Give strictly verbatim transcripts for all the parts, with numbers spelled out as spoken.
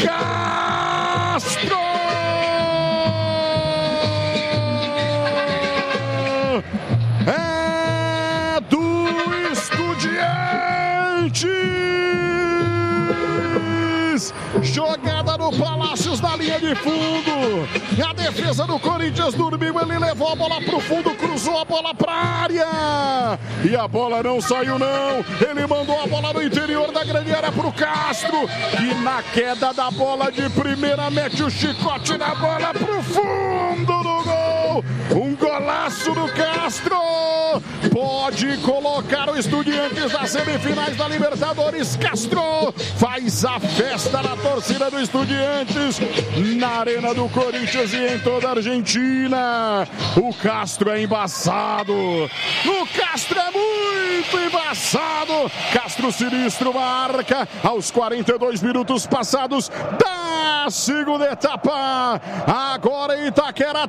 Castro! É do Estudiantes! Jogada no Palácios na linha de fundo. A defesa do Corinthians dormiu, ele levou a bola pro fundo, cruzou a bola pra área. E a bola não saiu não. Ele mandou a bola no interior da grande área pro Castro, que na queda da bola de primeira mete o chicote na bola pro fundo do gol. Um golaço do Castro. Pode colocar o Estudiantes nas semifinais da Libertadores. Castro faz a festa na torcida do Estudiantes, na Arena do Corinthians e em toda a Argentina. O Castro é embaçado. O Castro é muito embaçado. Castro sinistro marca aos quarenta e dois minutos passados da segunda etapa. Agora Itaquera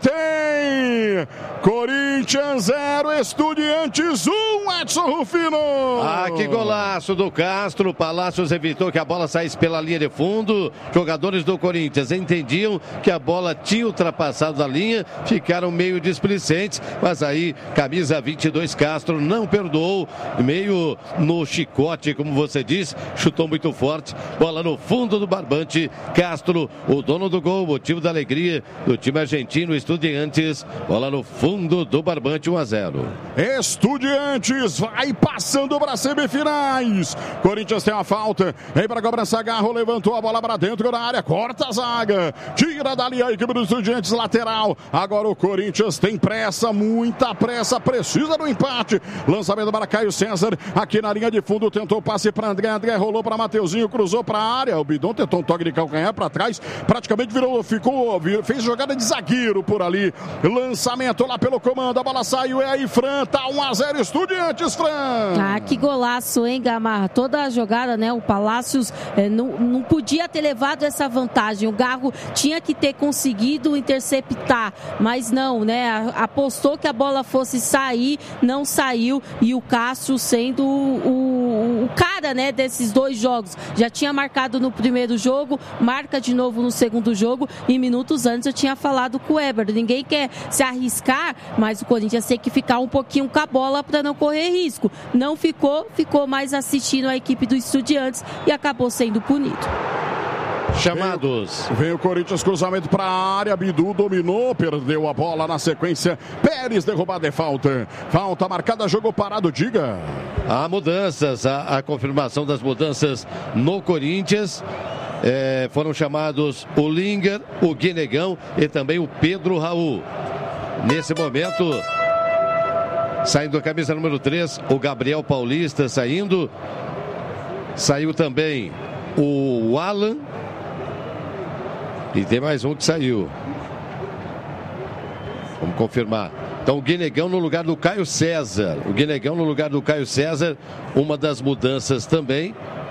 tem Corinthians zero, Estudiantes um, Edson Rufino. Ah, que golaço do Castro. Palácios evitou que a bola saísse pela linha de fundo. Jogadores do Corinthians entendiam que a bola tinha ultrapassado a linha, ficaram meio displicentes, mas aí camisa vinte e dois Castro não perdoou, meio no chicote, como você disse, chutou muito forte, bola no fundo do barbante. Castro, o dono do gol, motivo da alegria do time argentino. Estudiantes, bola no fundo do barbante, um a zero. Estudiantes vai passando para semifinais. Corinthians tem uma falta, vem para cobrança, Garro levantou a bola para dentro da área, corta a zaga, tira dali a equipe dos Estudiantes, lateral. Agora o Corinthians tem pressa, muita pressa, precisa do empate. Lançamento para Caio César, aqui na linha de fundo, tentou passe para André, André rolou para Mateuzinho, cruzou para a área, o Bidon tentou um toque de calcanhar para trás, praticamente virou, ficou, fez jogada de zagueiro por ali. Lançamento lá pelo comando, a bola saiu, é aí Fran, tá um a zero Estudiantes, Fran. Ah, que golaço, hein, Gamarra? Toda a jogada, né, o Palácios é, não, não podia ter levado essa vantagem, o Garro tinha que ter conseguido interceptar, mas não, né, apostou que a bola fosse sair, não saiu, e o Castro sendo o, o, o cara, né, desses dois jogos, já tinha marcado no primeiro jogo, marca de novo no segundo jogo, e minutos antes eu tinha falado com o Weber, ninguém quer se arriscar, mas o Corinthians tem que ficar um pouquinho com a bola para não correr risco, não ficou, ficou mais assistindo a equipe do Estudiantes e acabou sendo punido. Chamados. Vem, vem o Corinthians, cruzamento para a área, Bidu dominou, perdeu a bola na sequência, Pérez derrubada, é falta, falta marcada, jogo parado, diga. Há mudanças, a, a confirmação das mudanças no Corinthians. É, foram chamados o Linger, o Guinegão e também o Pedro Raul. Nesse momento, saindo a camisa número três, o Gabriel Paulista saindo. Saiu também o Alan. E tem mais um que saiu. Vamos confirmar. Então o Guinegão no lugar do Caio César. O Guinegão no lugar do Caio César. Uma das mudanças também.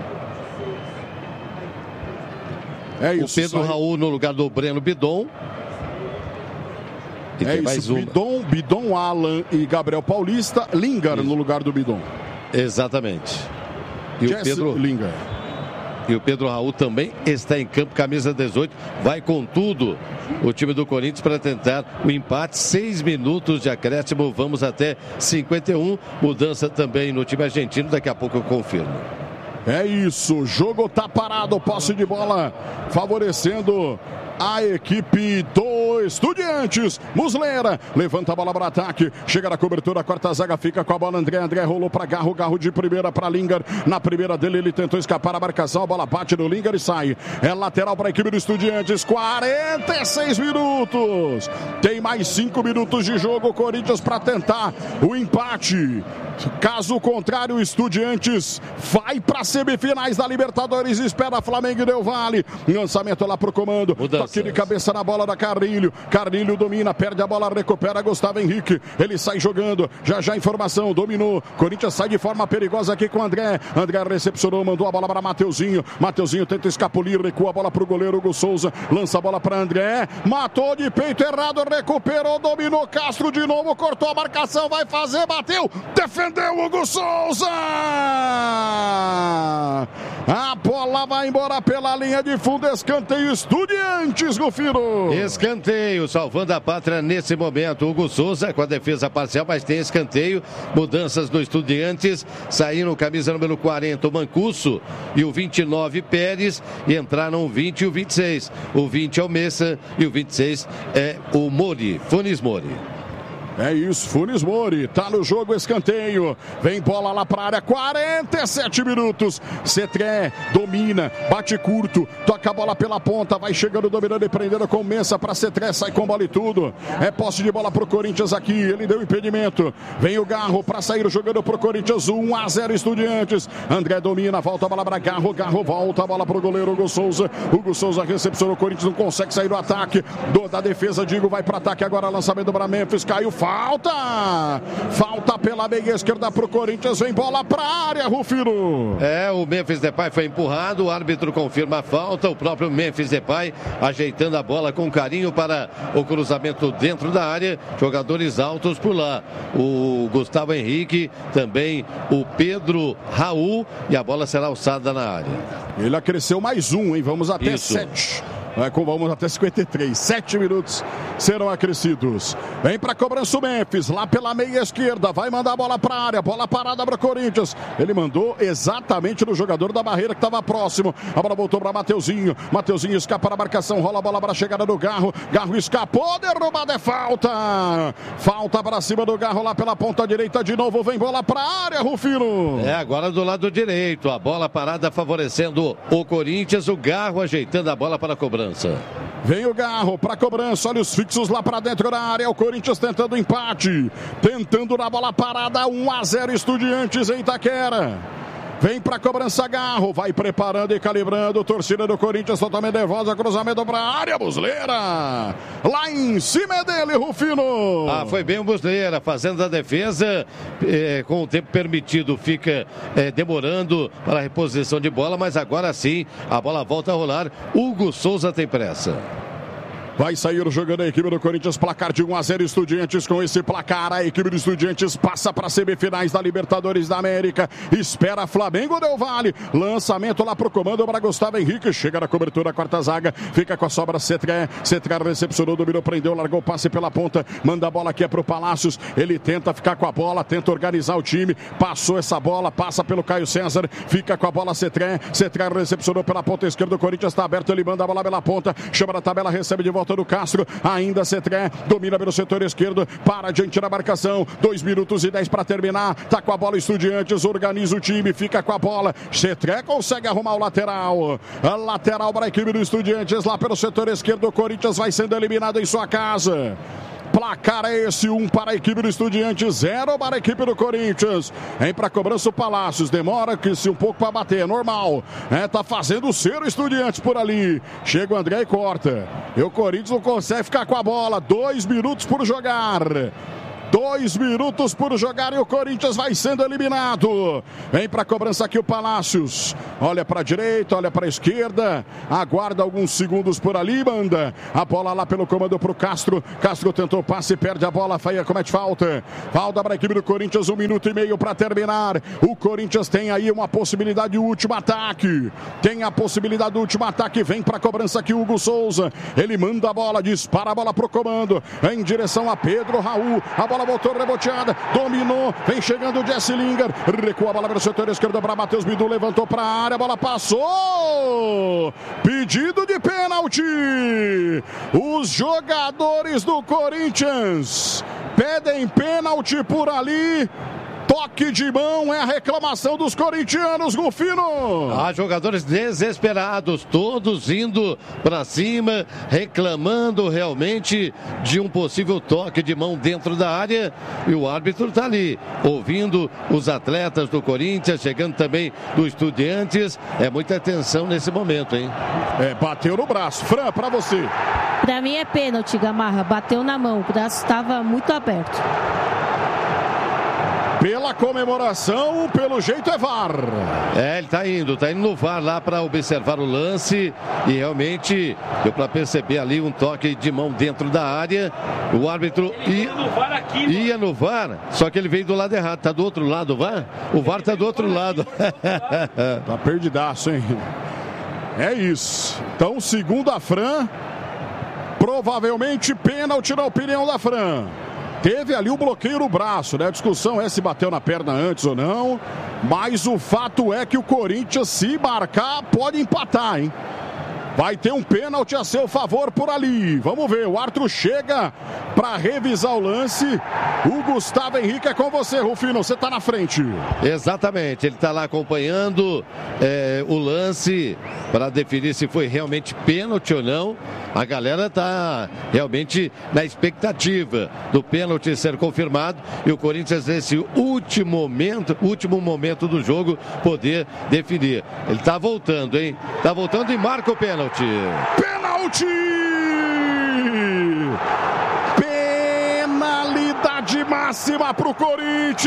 É isso, o Pedro sai... Raul no lugar do Breno Bidon. E é tem isso, mais uma. Bidon, Bidon, Alan e Gabriel Paulista. Linger isso. No lugar do Bidon. Exatamente. E Jesse o Pedro Linger. E o Pedro Raul também está em campo, camisa dezoito. Vai com tudo o time do Corinthians para tentar o empate. Seis minutos de acréscimo, vamos até cinquenta e um. Mudança também no time argentino, daqui a pouco eu confirmo. É isso, o jogo tá parado, posse de bola favorecendo a equipe do Estudiantes. Muslera levanta a bola para ataque, chega na cobertura, corta a zaga, fica com a bola. André, André rolou para Garro, Garro de primeira para Linger. Na primeira dele, ele tentou escapar a marcação, a bola bate no Linger e sai. É lateral para a equipe do Estudiantes. quarenta e seis minutos. Tem mais cinco minutos de jogo. O Corinthians para tentar o empate. Caso contrário, o Estudiantes vai para semifinais da Libertadores. Espera Flamengo e Del Valle. Lançamento lá pro comando. Mudanças. Toque de cabeça na bola da Carrilho. Carrilho domina, perde a bola, recupera Gustavo Henrique. Ele sai jogando. Já já informação, dominou. Corinthians sai de forma perigosa aqui com o André. André recepcionou, mandou a bola para Mateuzinho. Mateuzinho tenta escapulir, recua a bola pro goleiro Hugo Souza. Lança a bola para André. Matou de peito errado, recuperou, dominou Castro de novo, cortou a marcação, vai fazer, bateu, defendeu Hugo Souza! A bola vai embora pela linha de fundo. Escanteio Estudiantes, Rufino. Escanteio, salvando a pátria nesse momento. Hugo Souza com a defesa parcial, mas tem escanteio. Mudanças do Estudiantes. Saíram camisa número quarenta, o Mancuso, e o vinte e nove, Pérez. E entraram o vinte e o vinte e seis. O vinte é o Messa e o vinte e seis é o Mori, Funes Mori. É isso, Funes Mori, tá no jogo, escanteio, vem bola lá pra área, quarenta e sete minutos, Cetré domina, bate curto, toca a bola pela ponta, vai chegando, dominando e prendendo com Mensa pra Cetré, sai com bola e tudo, é posse de bola pro Corinthians aqui, ele deu impedimento, vem o Garro pra sair jogando pro Corinthians, um a zero Estudiantes, André domina, volta a bola pra Garro, Garro volta a bola pro goleiro Hugo Souza, Hugo Souza recepcionou, o Corinthians não consegue sair do ataque, do, da defesa, Digo, vai pra ataque agora, lançamento para Memphis, caiu, falta, falta pela meia esquerda pro Corinthians, vem bola pra área, Rufino. É, o Memphis Depay foi empurrado, o árbitro confirma a falta, o próprio Memphis Depay ajeitando a bola com carinho para o cruzamento dentro da área, jogadores altos por lá, o Gustavo Henrique, também o Pedro Raul, e a bola será alçada na área. Ele acresceu mais um, hein? Vamos até Isso. sete. É, vamos até cinquenta e três, sete minutos serão acrescidos. Vem para cobrança o Memphis, lá pela meia esquerda, vai mandar a bola para a área, bola parada para o Corinthians. Ele mandou exatamente no jogador da barreira que estava próximo. A bola voltou para Mateuzinho, Mateuzinho escapa da marcação, rola a bola para a chegada do Garro. Garro escapou, derrubada, é falta. Falta para cima do Garro lá pela ponta direita de novo, vem bola para a área, Rufino. É, agora do lado direito, a bola parada favorecendo o Corinthians, o Garro ajeitando a bola para a cobrança. Vem o Garro para cobrança, olha os fixos lá para dentro da área, o Corinthians tentando empate, tentando na bola parada, um a zero Estudiantes em Itaquera. Vem para cobrança Garro, vai preparando e calibrando, torcida do Corinthians totalmente nervosa, cruzamento para a área, Busleira, lá em cima é dele, Rufino. Ah, foi bem o Busleira, fazendo a defesa, eh, com o tempo permitido, fica eh, demorando para a reposição de bola, mas agora sim, a bola volta a rolar, Hugo Souza tem pressa. Vai sair jogando a equipe do Corinthians, placar de um a zero Estudiantes. Com esse placar, a equipe do Estudiantes passa para semifinais da Libertadores da América. Espera Flamengo Del Valle. Lançamento lá pro comando para Gustavo Henrique. Chega na cobertura, quarta zaga. Fica com a sobra Cetré. Cetré recepcionou, dominou, prendeu, largou o passe pela ponta. Manda a bola aqui é pro Palácios. Ele tenta ficar com a bola, tenta organizar o time. Passou essa bola, passa pelo Caio César. Fica com a bola Cetré. Cetré recepcionou pela ponta esquerda. O Corinthians está aberto, ele manda a bola pela ponta. Chama na tabela, recebe de volta do Castro, ainda Cetré, domina pelo setor esquerdo, para diante da marcação, dois minutos e dez para terminar, tá com a bola Estudiantes, organiza o time, fica com a bola, Cetré consegue arrumar o lateral, a lateral para a equipe do Estudiantes, lá pelo setor esquerdo, o Corinthians vai sendo eliminado em sua casa. Placar é esse, um para a equipe do Estudiantes, zero para a equipe do Corinthians. Vem para a cobrança o Palácios, demora que se um pouco para bater, é normal. É, tá fazendo o ser o Estudiantes por ali. Chega o André e corta. E o Corinthians não consegue ficar com a bola, dois minutos por jogar. Dois minutos por jogar e o Corinthians vai sendo eliminado. Vem para a cobrança aqui o Palácios. Olha para a direita, olha para a esquerda. Aguarda alguns segundos por ali, manda. A bola lá pelo comando para o Castro. Castro tentou passe, perde a bola, Faia comete falta. Falta para a equipe do Corinthians, um minuto e meio para terminar. O Corinthians tem aí uma possibilidade de último ataque. Tem a possibilidade do último ataque. Vem para a cobrança aqui o Hugo Souza. Ele manda a bola, dispara a bola para o comando. Em direção a Pedro Raul. A bola voltou reboteada, dominou, vem chegando o Jesse Lingard, recua a bola pelo setor esquerdo para Matheus Bidu, levantou para a área, a bola passou, pedido de pênalti, os jogadores do Corinthians pedem pênalti por ali. Toque de mão é a reclamação dos corintianos, Rufino. Há jogadores desesperados, todos indo para cima, reclamando realmente de um possível toque de mão dentro da área. E o árbitro está ali, ouvindo os atletas do Corinthians, chegando também do Estudiantes. É muita tensão nesse momento, hein? É, bateu no braço. Fran, para você. Para mim é pênalti, Gamarra. Bateu na mão, o braço estava muito aberto. Pela comemoração, pelo jeito é V A R. É, ele tá indo, tá indo no V A R lá para observar o lance e realmente deu para perceber ali um toque de mão dentro da área. O árbitro ia, ia no V A R, só que ele veio do lado errado. Tá do outro lado o V A R? O V A R tá do outro lado. Tá perdidaço, hein? É isso. Então, segundo a Fran, provavelmente pênalti na opinião da Fran. Teve ali o bloqueio no braço, né? A discussão é se bateu na perna antes ou não. Mas o fato é que o Corinthians, se marcar, pode empatar, hein? Vai ter um pênalti a seu favor por ali. Vamos ver, o árbitro chega para revisar o lance. O Gustavo Henrique é com você, Rufino, você está na frente. Exatamente, ele está lá acompanhando é, o lance para definir se foi realmente pênalti ou não. A galera está realmente na expectativa do pênalti ser confirmado e o Corinthians nesse último momento, último momento do jogo poder definir. Ele está voltando, hein? Está voltando e marca o pênalti. Pênalti! Penalidade máxima para o Corinthians!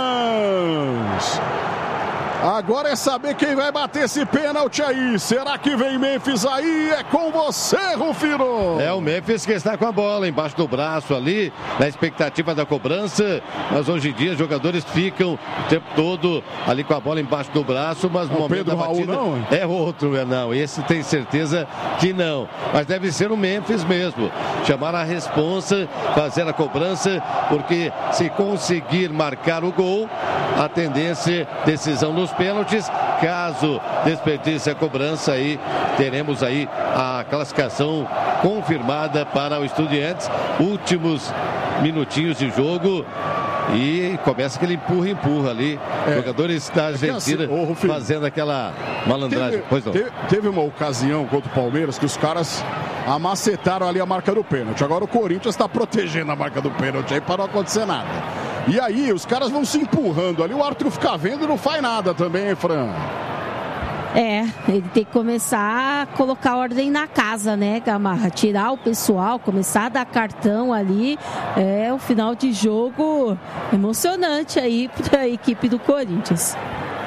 Agora é saber quem vai bater esse pênalti aí. Será que vem Memphis aí? É com você, Rufino. É o Memphis que está com a bola embaixo do braço ali, na expectativa da cobrança. Mas hoje em dia os jogadores ficam o tempo todo ali com a bola embaixo do braço. Mas no o momento Pedro da batida Raul, não? É outro, não. Esse tem certeza que não. Mas deve ser o Memphis mesmo. Chamar a responsa, fazer a cobrança, porque se conseguir marcar o gol, a tendência, decisão nos pênaltis. Caso desperdice a cobrança, aí teremos aí a classificação confirmada para o Estudiantes. Últimos minutinhos de jogo e começa aquele empurra empurra ali. É. Jogadores da Argentina é assim, oh, fazendo aquela malandragem. Teve, pois não. Teve, teve uma ocasião contra o Palmeiras que os caras amacetaram ali a marca do pênalti. Agora o Corinthians está protegendo a marca do pênalti aí para não acontecer nada. E aí, os caras vão se empurrando ali, o árbitro fica vendo e não faz nada também, hein, Fran? É, ele tem que começar a colocar ordem na casa, né, Gamarra? Tirar o pessoal, começar a dar cartão ali. É o final de jogo emocionante aí para a equipe do Corinthians.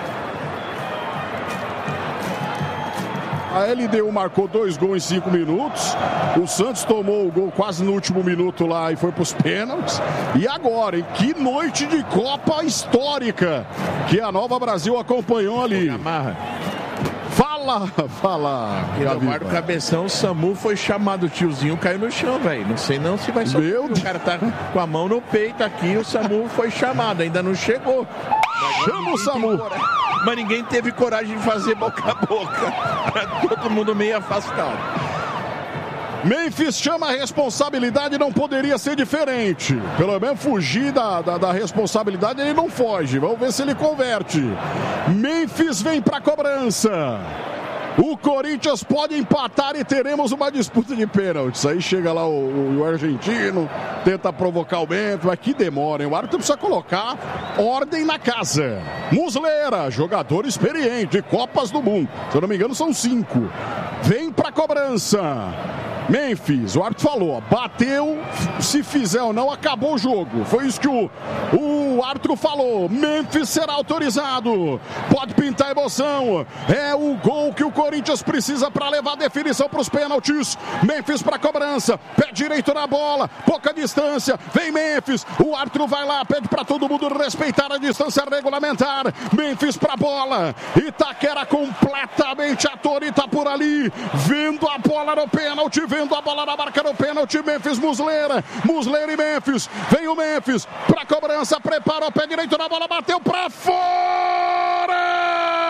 A L D U marcou dois gols em cinco minutos. O Santos tomou o gol quase no último minuto lá e foi para os pênaltis. E agora, hein? Que noite de Copa histórica que a Nova Brasil acompanhou ali. Fala, fala. E no mar do cabeção, o SAMU foi chamado, o tiozinho caiu no chão, velho. Não sei não se vai subir. Meu o cara tá com a mão no peito aqui, o SAMU foi chamado, ainda não chegou. Chama o SAMU. Mas ninguém teve coragem de fazer boca a boca. Todo mundo meio afastado. Memphis chama a responsabilidade, não poderia ser diferente. Pelo menos fugir da, da, da responsabilidade, ele não foge. Vamos ver se ele converte. Memphis vem para a cobrança. O Corinthians pode empatar e teremos uma disputa de pênaltis. Aí chega lá o, o, o argentino, tenta provocar o Memphis, mas que demora, hein? O árbitro precisa colocar ordem na casa. Muslera, jogador experiente, Copas do Mundo. Se eu não me engano, são cinco. Vem pra cobrança. Memphis, o árbitro falou, ó, bateu, se fizer ou não, acabou o jogo. Foi isso que o, o árbitro falou. Memphis será autorizado. Pode pintar emoção. É o gol que o Corinthians precisa para levar a definição para os pênaltis. Memphis para cobrança, pé direito na bola, pouca distância. Vem Memphis, o árbitro vai lá, pede para todo mundo respeitar a distância regulamentar. Memphis para bola. Itaquera completamente atorita por ali, vendo a bola no pênalti, vendo a bola na marca no pênalti. Memphis, Muslera, Muslera e Memphis. Vem o Memphis para cobrança, prepara o pé direito na bola, bateu para fora!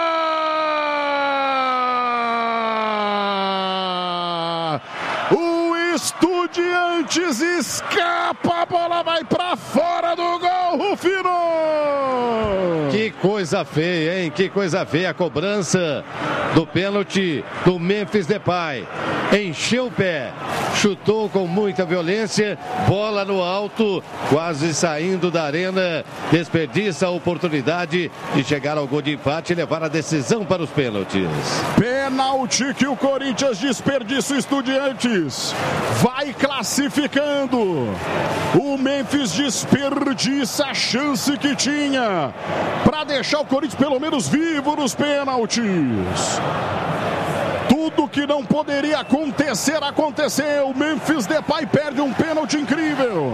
O Estudiantes escapa, a bola vai para fora do gol, Rufino! Que Que coisa feia, hein? Que coisa feia a cobrança do pênalti do Memphis Depay. Encheu o pé, chutou com muita violência, bola no alto, quase saindo da arena, desperdiça a oportunidade de chegar ao gol de empate e levar a decisão para os pênaltis. Pênalti que o Corinthians desperdiça, o Estudiantes vai classificando. O Memphis desperdiça a chance que tinha para deixar o Corinthians pelo menos vivo nos pênaltis. Tudo que não poderia acontecer, aconteceu. Memphis Depay perde um pênalti incrível.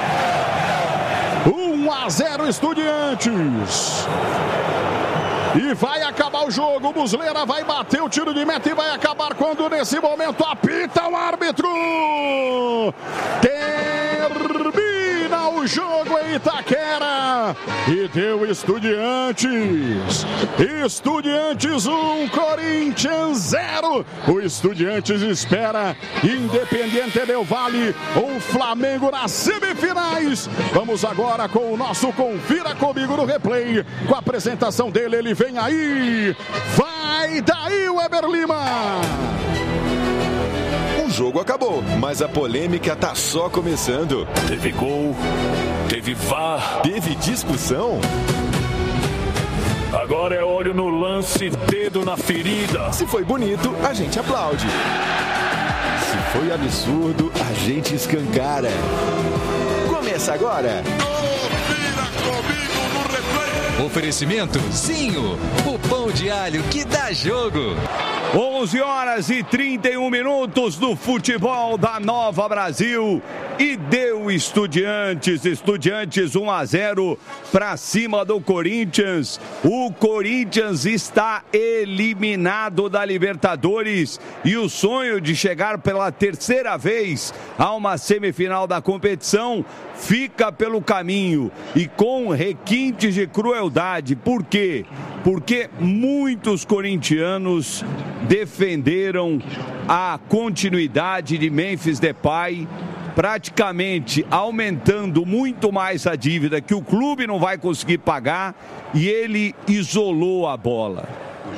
um a zero Estudiantes. E vai acabar o jogo. O Muslera vai bater o tiro de meta e vai acabar quando nesse momento apita o árbitro. Termina o jogo em Itaquera. E deu Estudiantes. Estudiantes um, Corinthians zero. O Estudiantes espera Independiente del Valle ou Flamengo nas semifinais. Vamos agora com o nosso Confira Comigo no Replay. Com a apresentação dele, ele vem aí. Vai daí, Weber Lima. O jogo acabou, mas a polêmica tá só começando. Teve gol, teve V A R, teve discussão. Agora é olho no lance, dedo na ferida. Se foi bonito, a gente aplaude. Se foi absurdo, a gente escancara. Começa agora. Confira Comigo no Replay. Oferecimento Zinho, o pão de alho que dá jogo. onze horas e trinta e um minutos do futebol da Nova Brasil. E deu Estudiantes, Estudiantes um a zero para cima do Corinthians. O Corinthians está eliminado da Libertadores e o sonho de chegar pela terceira vez a uma semifinal da competição fica pelo caminho e com requintes de crueldade. Por quê? Porque muitos corintianos defenderam a continuidade de Memphis Depay, praticamente aumentando muito mais a dívida que o clube não vai conseguir pagar, e ele isolou a bola.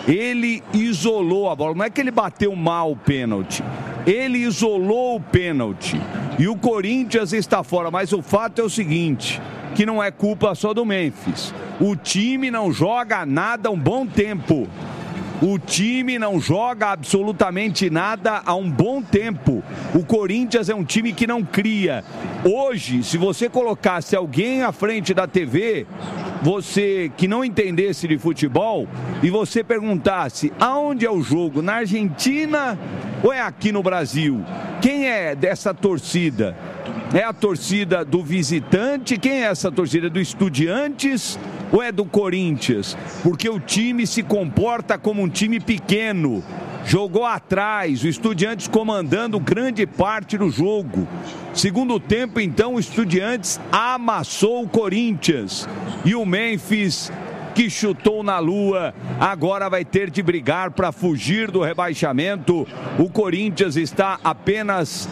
Ele isolou a bola. Não é que ele bateu mal o pênalti. Ele isolou o pênalti. E o Corinthians está fora. Mas o fato é o seguinte, que não é culpa só do Memphis. O time não joga nada há um bom tempo. O time não joga absolutamente nada há um bom tempo. O Corinthians é um time que não cria. Hoje, se você colocasse alguém à frente da T V, você que não entendesse de futebol, e você perguntasse aonde é o jogo, na Argentina ou é aqui no Brasil? Quem é dessa torcida? É a torcida do visitante? Quem é essa torcida? Do Estudiantes ou é do Corinthians? Porque o time se comporta como um time pequeno. Jogou atrás, o Estudiantes comandando grande parte do jogo. Segundo tempo, então, o Estudiantes amassou o Corinthians. E o Memphis, que chutou na lua, agora vai ter de brigar para fugir do rebaixamento. O Corinthians está apenas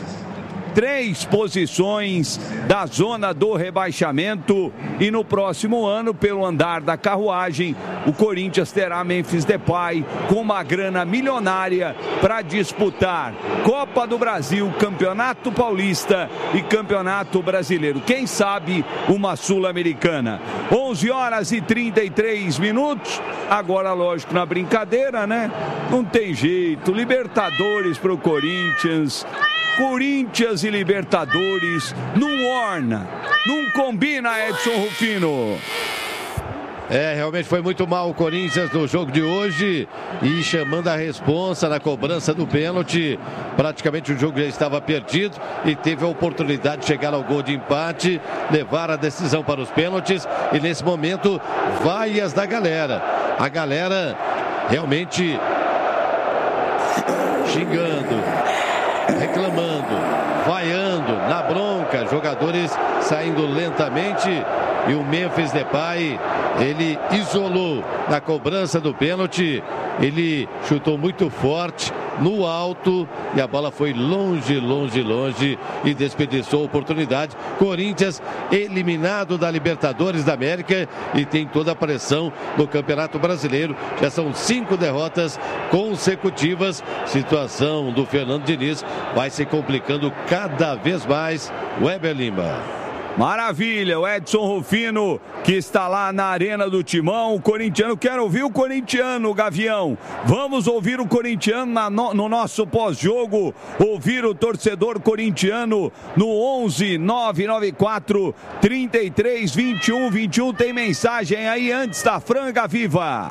três posições da zona do rebaixamento e no próximo ano, pelo andar da carruagem, o Corinthians terá Memphis Depay com uma grana milionária para disputar Copa do Brasil, Campeonato Paulista e Campeonato Brasileiro. Quem sabe uma Sul-Americana. onze horas e trinta e três minutos. Agora, lógico, na brincadeira, né? Não tem jeito. Libertadores para o Corinthians. Corinthians e Libertadores não orna, não combina, Edson Rufino. É, realmente foi muito mal o Corinthians no jogo de hoje e chamando a responsa na cobrança do pênalti. Praticamente o jogo já estava perdido e teve a oportunidade de chegar ao gol de empate, levar a decisão para os pênaltis e nesse momento vaias da galera. A galera realmente xingando, reclamando, vaiando, na bronca, jogadores saindo lentamente e o Memphis Depay, ele isolou na cobrança do pênalti ele chutou muito forte, no alto, e a bola foi longe, longe, longe e desperdiçou a oportunidade. Corinthians eliminado da Libertadores da América e tem toda a pressão no Campeonato Brasileiro. Já são cinco derrotas consecutivas. Situação do Fernando Diniz vai se complicando cada vez mais. Weber Lima. Maravilha, o Edson Rufino, que está lá na Arena do Timão, o corintiano. Quero ouvir o corintiano, Gavião. Vamos ouvir o corintiano na, no, no nosso pós-jogo, ouvir o torcedor corintiano no onze nove nove quatro, trinta e três, vinte e um, vinte e um. Tem mensagem aí antes da Franga Viva.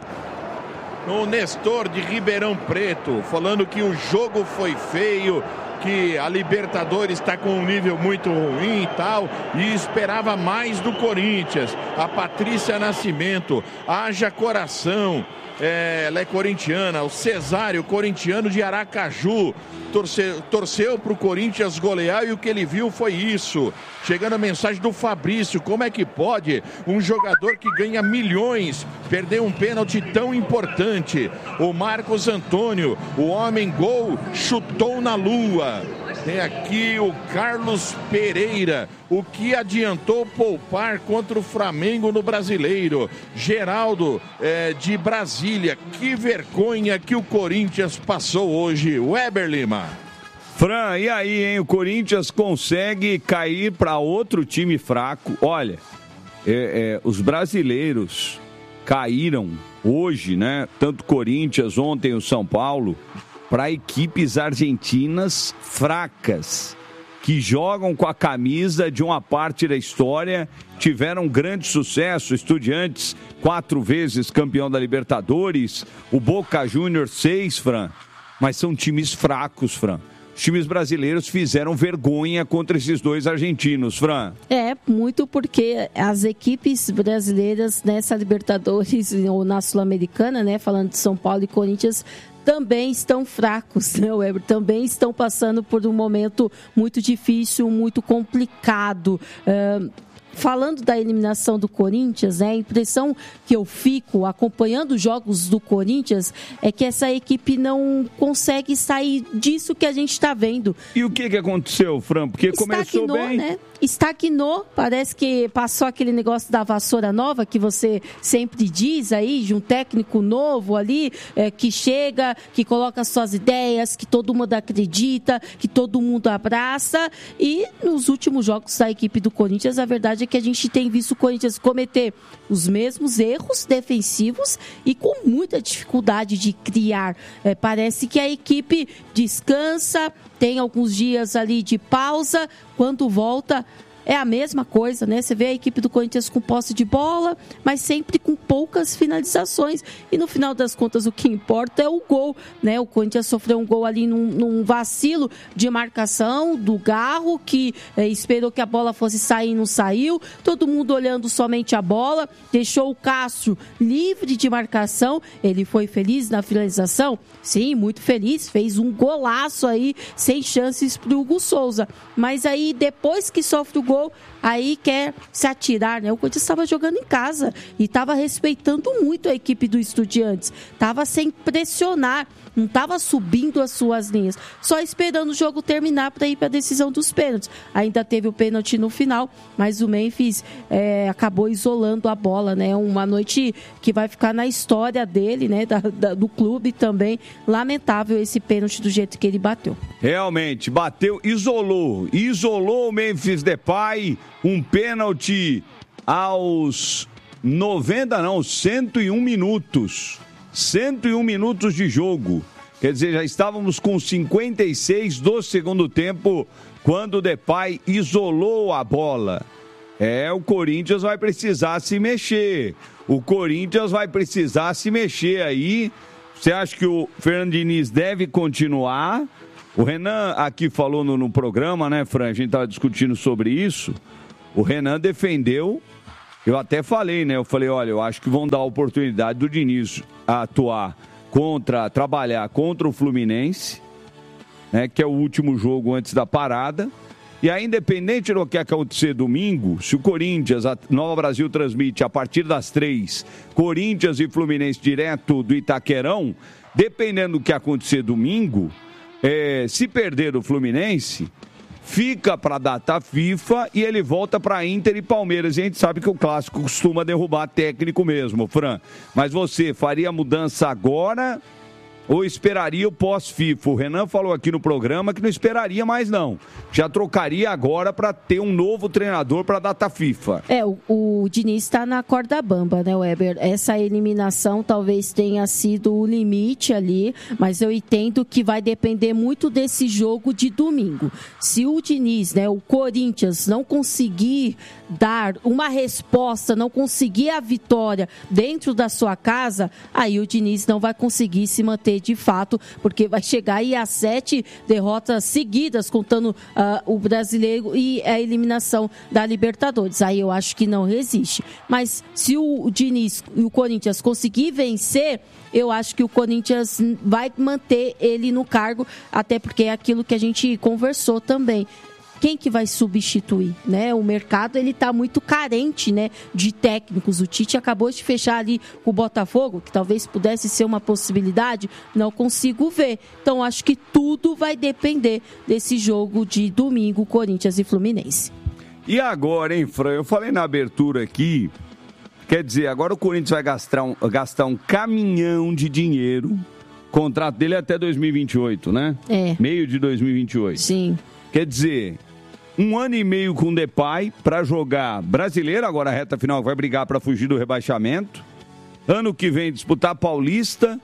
O Nestor de Ribeirão Preto, falando que o jogo foi feio, que a Libertadores está com um nível muito ruim e tal, e esperava mais do Corinthians. A Patrícia Nascimento, haja coração, é, ela é corintiana. O Cesário, corintiano de Aracaju, torce, torceu para o Corinthians golear e o que ele viu foi isso. Chegando a mensagem do Fabrício, como é que pode um jogador que ganha milhões perder um pênalti tão importante? O Marcos Antônio, o homem gol, chutou na lua. Tem aqui o Carlos Pereira, o que adiantou poupar contra o Flamengo no Brasileiro? Geraldo, é, de Brasília, que vergonha que o Corinthians passou hoje. Weber Lima. Fran, e aí, hein? O Corinthians consegue cair para outro time fraco. Olha, é, é, os brasileiros caíram hoje, né? Tanto Corinthians, ontem o São Paulo, para equipes argentinas fracas, que jogam com a camisa de uma parte da história, tiveram grande sucesso. Estudiantes, quatro vezes campeão da Libertadores, o Boca Juniors, seis, Fran. Mas são times fracos, Fran. Os times brasileiros fizeram vergonha contra esses dois argentinos, Fran. É, muito porque as equipes brasileiras nessa Libertadores ou na Sul-Americana, né, falando de São Paulo e Corinthians, também estão fracos, né, Weber? Também estão passando por um momento muito difícil, muito complicado. Uh, Falando da eliminação do Corinthians, né, a impressão que eu fico acompanhando os jogos do Corinthians é que essa equipe não consegue sair disso que a gente está vendo. E o que, que aconteceu, Fran? Porque começou bem... Né? Estagnou, parece que passou aquele negócio da vassoura nova que você sempre diz aí, de um técnico novo ali, é, que chega, que coloca suas ideias, que todo mundo acredita, que todo mundo abraça. E nos últimos jogos da equipe do Corinthians, a verdade é que a gente tem visto o Corinthians cometer os mesmos erros defensivos e com muita dificuldade de criar. É, parece que a equipe descansa, tem alguns dias ali de pausa, quando volta é a mesma coisa, né? Você vê a equipe do Corinthians com posse de bola, mas sempre com poucas finalizações. E no final das contas, o que importa é o gol, né? O Corinthians sofreu um gol ali num, num vacilo de marcação do Garro, que é, esperou que a bola fosse sair e não saiu. Todo mundo olhando somente a bola, deixou o Cássio livre de marcação. Ele foi feliz na finalização? Sim, muito feliz. Fez um golaço aí, sem chances para o Hugo Souza. Mas aí, depois que sofre o gol, aí quer se atirar, né? O Corinthians estava jogando em casa e estava respeitando muito a equipe do Estudiantes, estava sem pressionar, não estava subindo as suas linhas, só esperando o jogo terminar para ir para a decisão dos pênaltis. Ainda teve o pênalti no final, mas o Memphis é, acabou isolando a bola, né? Uma noite que vai ficar na história dele, né? Da, da, do clube também. Lamentável esse pênalti do jeito que ele bateu. Realmente, bateu, isolou, isolou o Memphis Depay, um pênalti aos noventa, não, cento e um minutos. cento e um minutos de jogo. Quer dizer, já estávamos com cinquenta e seis do segundo tempo, quando o Depay isolou a bola. É, o Corinthians vai precisar se mexer. O Corinthians vai precisar se mexer aí. Você acha que o Fernando Diniz deve continuar? O Renan aqui falou no, no programa, né, Fran? A gente estava discutindo sobre isso. O Renan defendeu. Eu até falei, né? Eu falei, olha, eu acho que vão dar a oportunidade do Diniz a atuar contra, trabalhar contra o Fluminense, né? Que é o último jogo antes da parada. E aí, independente do que acontecer domingo, se o Corinthians, a Nova Brasil transmite a partir das três, Corinthians e Fluminense direto do Itaquerão, dependendo do que acontecer domingo, é, se perder do Fluminense, fica para a data FIFA e ele volta para Inter e Palmeiras. E a gente sabe que o clássico costuma derrubar técnico mesmo, Fran. Mas você faria mudança agora ou esperaria o pós-FIFA? O Renan falou aqui no programa que não esperaria mais não. Já trocaria agora para ter um novo treinador para a data FIFA. É, o, o Diniz está na corda bamba, né, Weber? Essa eliminação talvez tenha sido o limite ali, mas eu entendo que vai depender muito desse jogo de domingo. Se o Diniz, né, o Corinthians, não conseguir dar uma resposta, não conseguir a vitória dentro da sua casa, aí o Diniz não vai conseguir se manter de fato, porque vai chegar aí a sete derrotas seguidas, contando uh, o brasileiro e a eliminação da Libertadores. Aí eu acho que não resiste. Mas se o Diniz e o Corinthians conseguir vencer, eu acho que o Corinthians vai manter ele no cargo, até porque é aquilo que a gente conversou também. Quem que vai substituir, né? O mercado, ele tá muito carente, né, de técnicos. O Tite acabou de fechar ali com o Botafogo, que talvez pudesse ser uma possibilidade, não consigo ver. Então, acho que tudo vai depender desse jogo de domingo, Corinthians e Fluminense. E agora, hein, Fran? Eu falei na abertura aqui, quer dizer, agora o Corinthians vai gastar um, gastar um caminhão de dinheiro. O contrato dele é até dois mil e vinte e oito, né? É. Meio de dois mil e vinte e oito. Sim. Quer dizer, um ano e meio com o Depay para jogar brasileiro, agora a reta final vai brigar para fugir do rebaixamento. Ano que vem disputar Paulista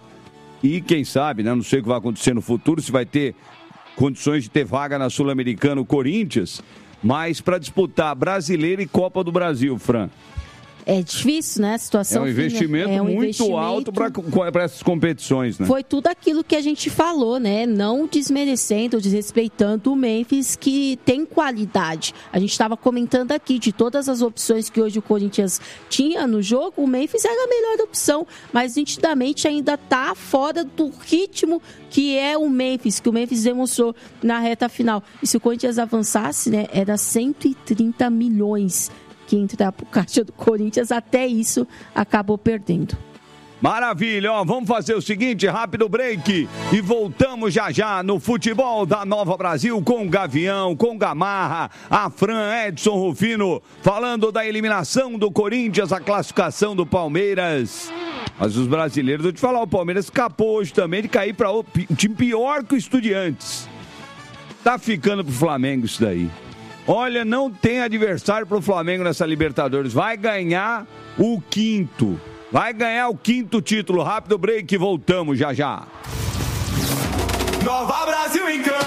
e quem sabe, né? Não sei o que vai acontecer no futuro, se vai ter condições de ter vaga na Sul-Americana o Corinthians, mas para disputar brasileiro e Copa do Brasil, Fran. É difícil, né? A situação é um investimento é um muito investimento... alto para essas competições, né? Foi tudo aquilo que a gente falou, né? Não desmerecendo, desrespeitando o Memphis, que tem qualidade. A gente estava comentando aqui de todas as opções que hoje o Corinthians tinha no jogo, o Memphis era a melhor opção, mas nitidamente ainda está fora do ritmo que é o Memphis, que o Memphis demonstrou na reta final. E se o Corinthians avançasse, né? Era cento e trinta milhões que entrar para o caixa do Corinthians, até isso acabou perdendo. Maravilha, ó, vamos fazer o seguinte, rápido break e voltamos já já no futebol da Nova Brasil com o Gavião, com Gamarra, a Fran, Edson Rufino, falando da eliminação do Corinthians, a classificação do Palmeiras. Mas os brasileiros, vou te falar, o Palmeiras escapou hoje também de cair para um time pior que o Estudiantes. Tá ficando pro Flamengo isso daí. Olha, não tem adversário pro Flamengo nessa Libertadores. Vai ganhar o quinto. Vai ganhar o quinto título. Rápido break e voltamos já já. Nova Brasil em campo.